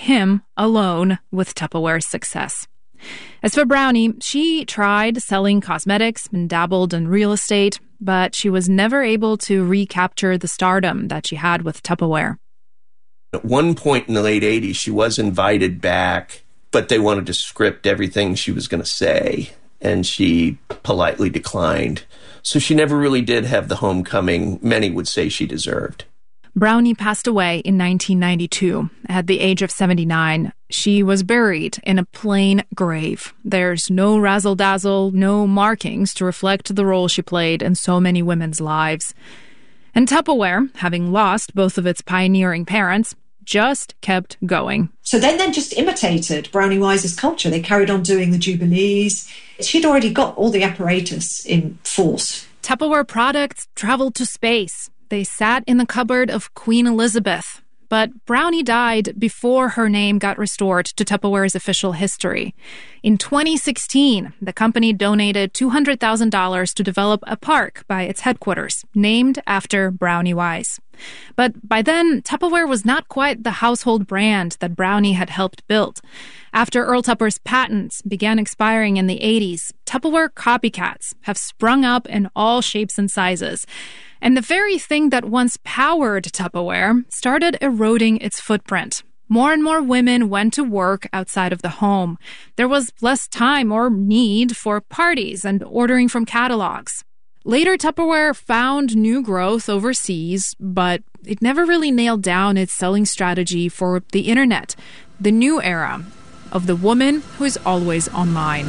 him alone with Tupperware's success. As for Brownie, she tried selling cosmetics and dabbled in real estate, but she was never able to recapture the stardom that she had with Tupperware. At one point in the late 80s, she was invited back, but they wanted to script everything she was going to say, and she politely declined. So she never really did have the homecoming many would say she deserved. Brownie passed away in 1992 at the age of 79. She was buried in a plain grave. There's no razzle-dazzle, no markings to reflect the role she played in so many women's lives. And Tupperware, having lost both of its pioneering parents, just kept going. So then they just imitated Brownie Wise's culture. They carried on doing the Jubilees. She'd already got all the apparatus in force. Tupperware products traveled to space. They sat in the cupboard of Queen Elizabeth. But Brownie died before her name got restored to Tupperware's official history. In 2016, the company donated $200,000 to develop a park by its headquarters, named after Brownie Wise. But by then, Tupperware was not quite the household brand that Brownie had helped build. After Earl Tupper's patents began expiring in the 80s, Tupperware copycats have sprung up in all shapes and sizes. And the very thing that once powered Tupperware started eroding its footprint. More and more women went to work outside of the home. There was less time or need for parties and ordering from catalogs. Later, Tupperware found new growth overseas, but it never really nailed down its selling strategy for the internet, the new era of the woman who is always online.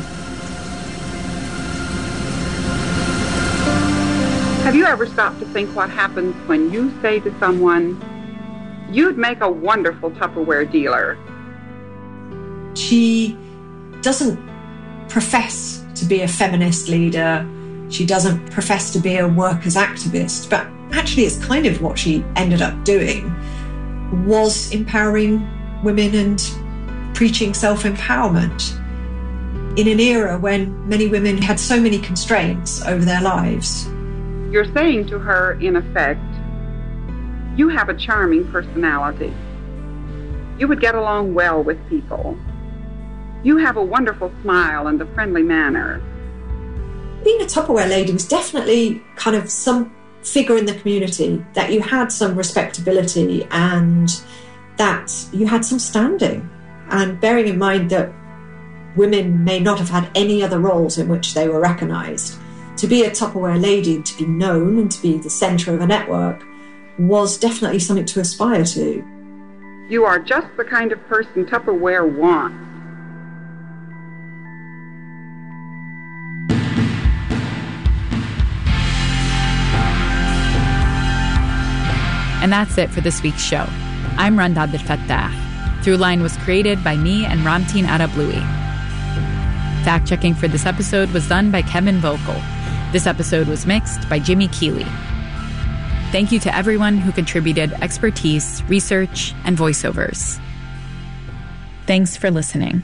Have you ever stopped to think what happens when you say to someone, "You'd make a wonderful Tupperware dealer"? She doesn't profess to be a feminist leader. She doesn't profess to be a workers' activist, but actually it's kind of what she ended up doing, was empowering women and preaching self-empowerment in an era when many women had so many constraints over their lives. You're saying to her, in effect, you have a charming personality. You would get along well with people. You have a wonderful smile and a friendly manner. Being a Tupperware lady was definitely kind of some figure in the community, that you had some respectability and that you had some standing. And bearing in mind that women may not have had any other roles in which they were recognised, to be a Tupperware lady and to be known and to be the centre of a network was definitely something to aspire to. You are just the kind of person Tupperware wants. And that's it for this week's show. I'm Randa Abdelfattah. Throughline was created by me and Ramtin Arablouei. Fact-checking for this episode was done by Kevin Vogel. This episode was mixed by Jimmy Keeley. Thank you to everyone who contributed expertise, research, and voiceovers. Thanks for listening.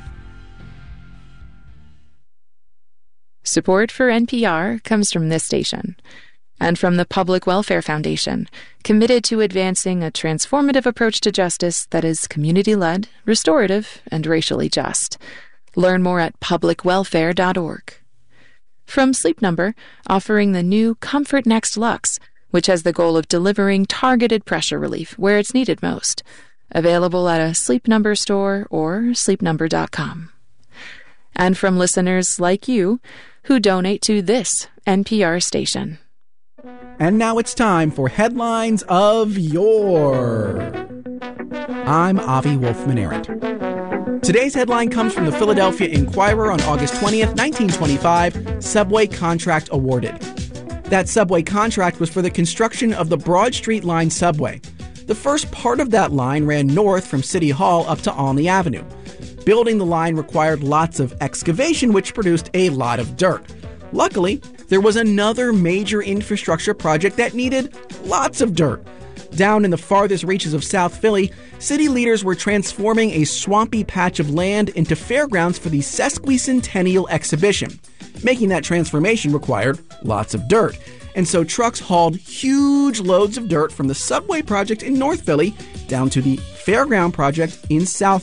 Support for NPR comes from this station and from the Public Welfare Foundation, committed to advancing a transformative approach to justice that is community-led, restorative, and racially just. Learn more at publicwelfare.org. From Sleep Number, offering the new Comfort Next Luxe, which has the goal of delivering targeted pressure relief where it's needed most. Available at a Sleep Number store or sleepnumber.com. And from listeners like you who donate to this NPR station. And now it's time for Headlines of Yore. I'm Avi Wolfman-Arent. Today's headline comes from the Philadelphia Inquirer on August 20th, 1925, Subway contract awarded. That subway contract was for the construction of the Broad Street Line subway. The first part of that line ran north from City Hall up to Olney Avenue. Building the line required lots of excavation, which produced a lot of dirt. Luckily, there was another major infrastructure project that needed lots of dirt. Down in the farthest reaches of South Philly, city leaders were transforming a swampy patch of land into fairgrounds for the sesquicentennial exhibition. Making that transformation required lots of dirt. And so trucks hauled huge loads of dirt from the subway project in North Philly down to the fairground project in South